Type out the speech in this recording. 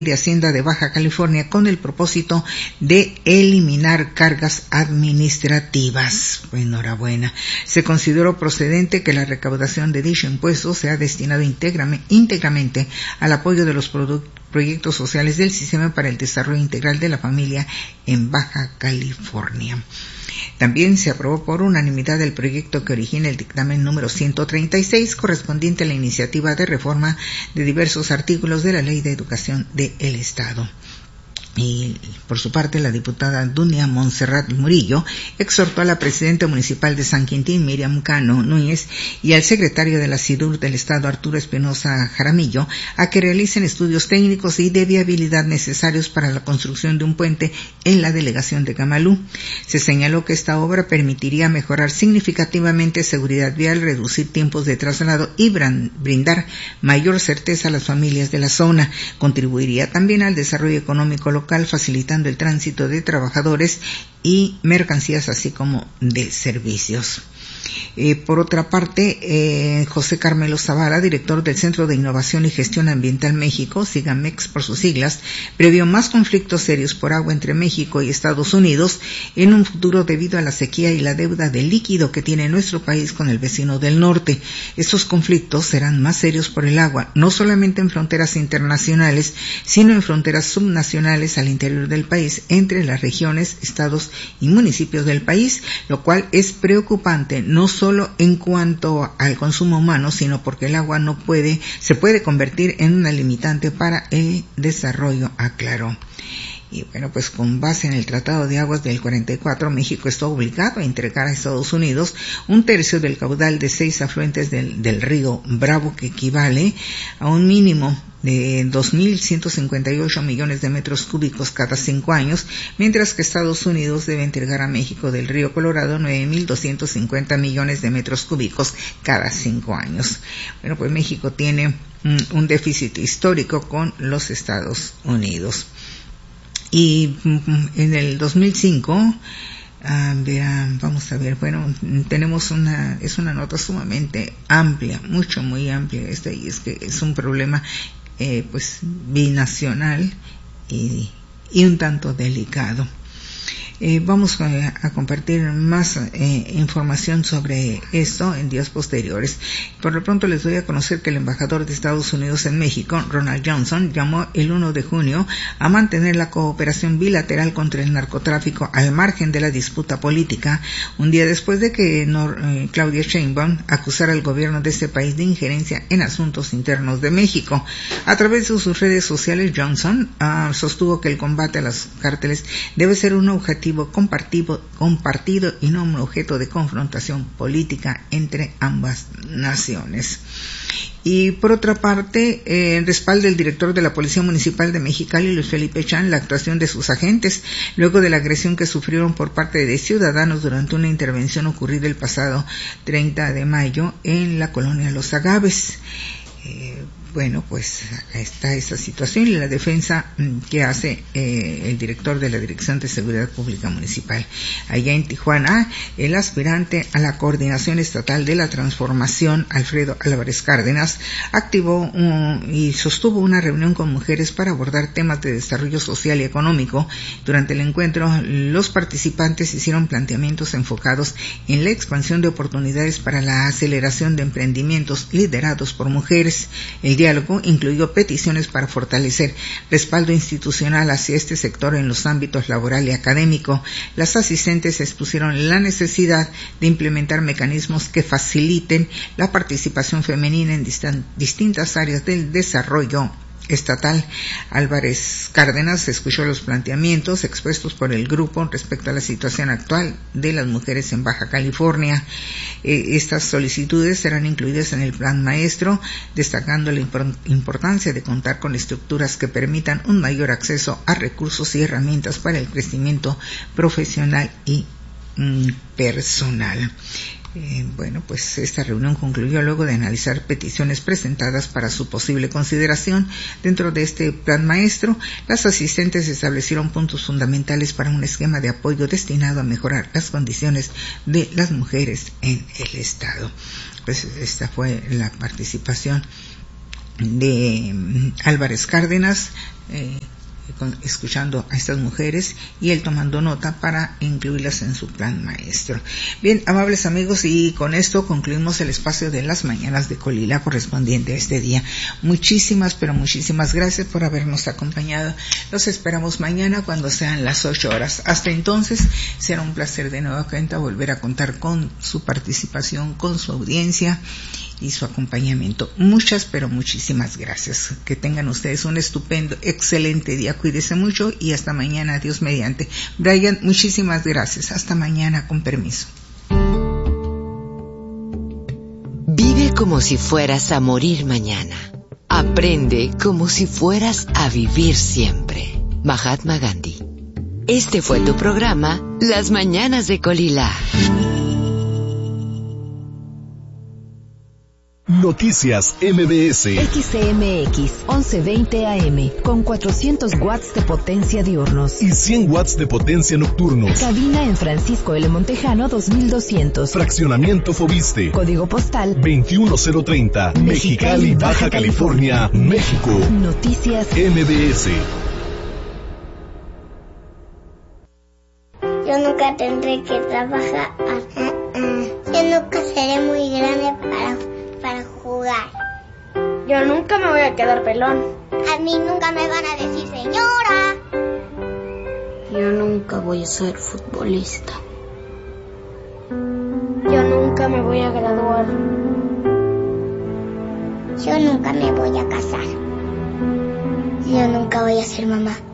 de Hacienda de Baja California con el propósito de eliminar cargas administrativas. Enhorabuena. Se consideró procedente que la recaudación de dicho impuesto sea destinado íntegramente al apoyo de los proyectos sociales del Sistema para el Desarrollo Integral de la Familia en Baja California. También se aprobó por unanimidad el proyecto que origina el dictamen número 136, correspondiente a la iniciativa de reforma de diversos artículos de la Ley de Educación del Estado. Y por su parte, la diputada Dunia Montserrat Murillo exhortó a la presidenta municipal de San Quintín, Miriam Cano Núñez, y al secretario de la SIDUR del Estado, Arturo Espinosa Jaramillo, a que realicen estudios técnicos y de viabilidad necesarios para la construcción de un puente en la delegación de Camalú. Se señaló que esta obra permitiría mejorar significativamente seguridad vial, reducir tiempos de traslado y brindar mayor certeza a las familias de la zona. Contribuiría también al desarrollo económico local, facilitando el tránsito de trabajadores y mercancías, así como de servicios. Por otra parte, José Carmelo Zavala, director del Centro de Innovación y Gestión Ambiental México, SIGAMEX por sus siglas, previó más conflictos serios por agua entre México y Estados Unidos en un futuro debido a la sequía y la deuda de líquido que tiene nuestro país con el vecino del norte. Estos conflictos serán más serios por el agua, no solamente en fronteras internacionales, sino en fronteras subnacionales al interior del país, entre las regiones, estados y municipios del país, lo cual es preocupante, no solo en cuanto al consumo humano, sino porque el agua se puede convertir en una limitante para el desarrollo, aclaró. Y bueno, pues con base en el Tratado de Aguas del 44, México está obligado a entregar a Estados Unidos un tercio del caudal de 6 afluentes del río Bravo, que equivale a un mínimo de 2.158 millones de metros cúbicos cada 5 años, mientras que Estados Unidos debe entregar a México del río Colorado 9.250 millones de metros cúbicos cada 5 años. Bueno, pues México tiene un déficit histórico con los Estados Unidos. Y en el 2005, vamos a ver, bueno, tenemos es una nota sumamente amplia, muy amplia esta, y es que es un problema pues binacional y un tanto delicado. Vamos a compartir más información sobre esto en días posteriores. Por lo pronto les doy a conocer que el embajador de Estados Unidos en México, Ronald Johnson, llamó el 1 de junio a mantener la cooperación bilateral contra el narcotráfico al margen de la disputa política, un día después de que Claudia Sheinbaum acusara al gobierno de este país de injerencia en asuntos internos de México. A través de sus redes sociales, Johnson sostuvo que el combate a los cárteles debe ser un objetivo compartido y no un objeto de confrontación política entre ambas naciones. Y por otra parte, respalda el director de la Policía Municipal de Mexicali, Luis Felipe Chan, la actuación de sus agentes luego de la agresión que sufrieron por parte de ciudadanos durante una intervención ocurrida el pasado 30 de mayo en la colonia Los Agaves. Bueno, pues está esa situación y la defensa que hace el director de la Dirección de Seguridad Pública Municipal. Allá en Tijuana, el aspirante a la Coordinación Estatal de la Transformación, Alfredo Álvarez Cárdenas, activó y sostuvo una reunión con mujeres para abordar temas de desarrollo social y económico. Durante el encuentro, los participantes hicieron planteamientos enfocados en la expansión de oportunidades para la aceleración de emprendimientos liderados por mujeres. El diálogo incluyó peticiones para fortalecer respaldo institucional hacia este sector en los ámbitos laboral y académico. Las asistentes expusieron la necesidad de implementar mecanismos que faciliten la participación femenina en distintas áreas del desarrollo estatal. Álvarez Cárdenas escuchó los planteamientos expuestos por el grupo respecto a la situación actual de las mujeres en Baja California. Estas solicitudes serán incluidas en el plan maestro, destacando la importancia de contar con estructuras que permitan un mayor acceso a recursos y herramientas para el crecimiento profesional y personal. Bueno, pues esta reunión concluyó luego de analizar peticiones presentadas para su posible consideración dentro de este plan maestro. Las asistentes establecieron puntos fundamentales para un esquema de apoyo destinado a mejorar las condiciones de las mujeres en el Estado. Pues esta fue la participación Álvarez Cárdenas, escuchando a estas mujeres y él tomando nota para incluirlas en su plan maestro. Bien, amables amigos, y con esto concluimos el espacio de las mañanas de Colila correspondiente a este día. Muchísimas, pero muchísimas gracias por habernos acompañado. Los esperamos mañana cuando sean las 8 horas. Hasta entonces, será un placer de nueva cuenta volver a contar con su participación, con su audiencia y su acompañamiento. Muchas, pero muchísimas gracias. Que tengan ustedes un estupendo, excelente día. Cuídense mucho y hasta mañana, Dios mediante. Brian, muchísimas gracias. Hasta mañana, con permiso. Vive como si fueras a morir mañana. Aprende como si fueras a vivir siempre. Mahatma Gandhi. Este fue tu programa, Las Mañanas de Colila. Noticias MBS. XCMX 1120 AM con 400 watts de potencia diurnos y 100 watts de potencia nocturnos. Cabina en Francisco L. Montejano 2200. Fraccionamiento Fobiste. Código postal 21030. Mexicali, Baja California, México. Noticias MBS. Yo nunca tendré que trabajar. Yo nunca seré muy grande para jugar. Yo nunca me voy a quedar pelón. A mí nunca me van a decir señora. Yo nunca voy a ser futbolista. Yo nunca me voy a graduar. Yo nunca me voy a casar. Yo nunca voy a ser mamá.